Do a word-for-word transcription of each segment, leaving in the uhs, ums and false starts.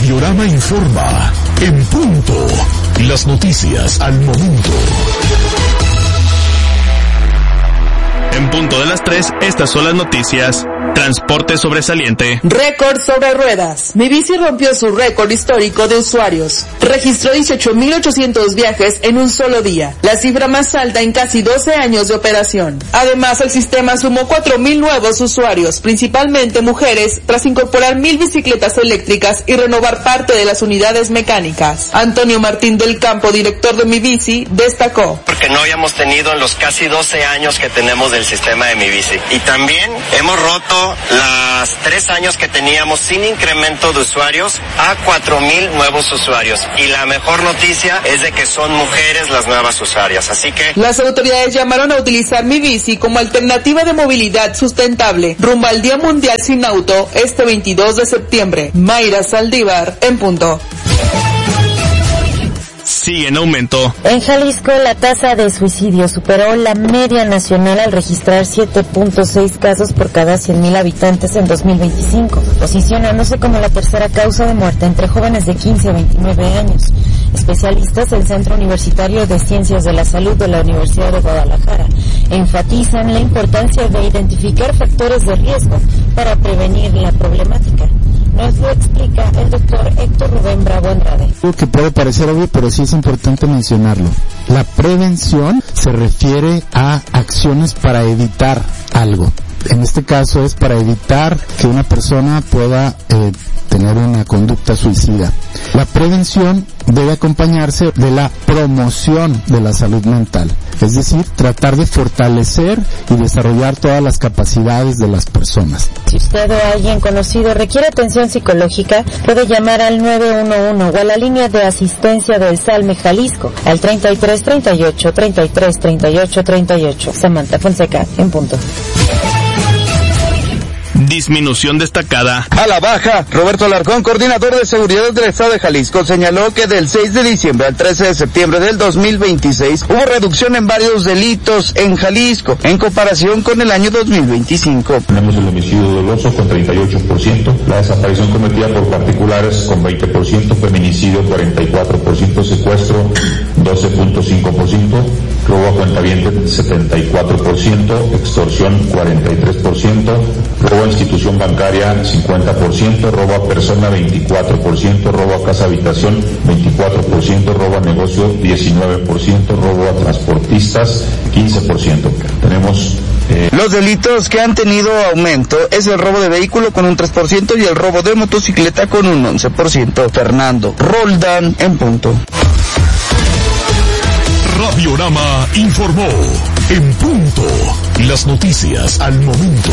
Radiorama informa. En punto. Las noticias al momento. En punto de las tres, estas son las noticias. Transporte sobresaliente. Récord sobre ruedas. Mi Bici rompió su récord histórico de usuarios. Registró dieciocho mil ochocientos viajes en un solo día, la cifra más alta en casi doce años de operación. Además, el sistema sumó cuatro mil nuevos usuarios, principalmente mujeres, tras incorporar mil bicicletas eléctricas y renovar parte de las unidades mecánicas. Antonio Martín del Campo, director de Mi Bici, destacó: porque no habíamos tenido en los casi doce años que tenemos del sistema de Mi Bici. Y también hemos roto las tres años que teníamos sin incremento de usuarios a cuatro mil nuevos usuarios. Y la mejor noticia es de que son mujeres las nuevas usuarias. Así que las autoridades llamaron a utilizar Mi Bici como alternativa de movilidad sustentable rumbo al Día Mundial Sin Auto este veintidós de septiembre. Mayra Saldívar, en punto. Sigue en aumento. En Jalisco, la tasa de suicidio superó la media nacional al registrar siete punto seis casos por cada cien mil habitantes en dos mil veinticinco, posicionándose como la tercera causa de muerte entre jóvenes de quince a veintinueve años. Especialistas del Centro Universitario de Ciencias de la Salud de la Universidad de Guadalajara enfatizan la importancia de identificar factores de riesgo para prevenir la problemática. Nos lo explica el doctor Héctor Rubén Bravo Andrade. Algo que puede parecer obvio, pero sí es importante mencionarlo. La prevención se refiere a acciones para evitar algo. En este caso es para evitar que una persona pueda eh, tener una conducta suicida. La prevención debe acompañarse de la promoción de la salud mental, es decir, tratar de fortalecer y desarrollar todas las capacidades de las personas. Si usted o alguien conocido requiere atención psicológica, puede llamar al nueve uno uno o a la línea de asistencia del Salme Jalisco al treinta y tres treinta y ocho treinta y tres treinta y ocho treinta y ocho. Samantha Fonseca, en punto. Disminución destacada. A la baja, Roberto Alarcón, coordinador de seguridad del Estado de Jalisco, señaló que del seis de diciembre al trece de septiembre del dos mil veintiséis hubo reducción en varios delitos en Jalisco, en comparación con el año dos mil veinticinco. Tenemos el homicidio doloso con treinta y ocho por ciento, la desaparición cometida por particulares con veinte por ciento, feminicidio cuarenta y cuatro por ciento, secuestro doce punto cinco por ciento, robo a cuentaviente setenta y cuatro por ciento, extorsión cuarenta y tres por ciento, robo a institución bancaria cincuenta por ciento, robo a persona veinticuatro por ciento, robo a casa habitación veinticuatro por ciento, robo a negocio diecinueve por ciento, robo a transportistas quince por ciento. Tenemos eh... Los delitos que han tenido aumento es el robo de vehículo con un tres por ciento y el robo de motocicleta con un once por ciento. Fernando Roldán, en punto. Radiorama informó. En punto. Las noticias al momento.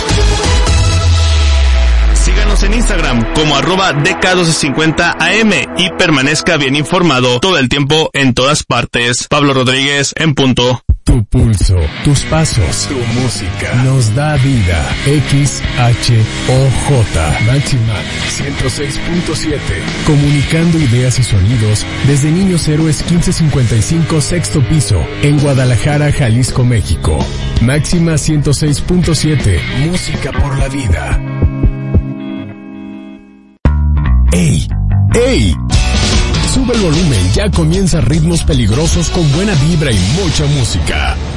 Síganos en Instagram como arroba D K doce cincuenta A M y permanezca bien informado todo el tiempo en todas partes. Pablo Rodríguez, en punto. Tu pulso, tus pasos, tu música nos da vida. X H O J Máxima ciento seis punto siete. Comunicando ideas y sonidos desde Niños Héroes quince cincuenta y cinco sexto piso en Guadalajara, Jalisco, México. Máxima ciento seis punto siete. Música por la vida. ¡Ey! ¡Ey! Sube el volumen, ya comienza Ritmos Peligrosos con buena vibra y mucha música.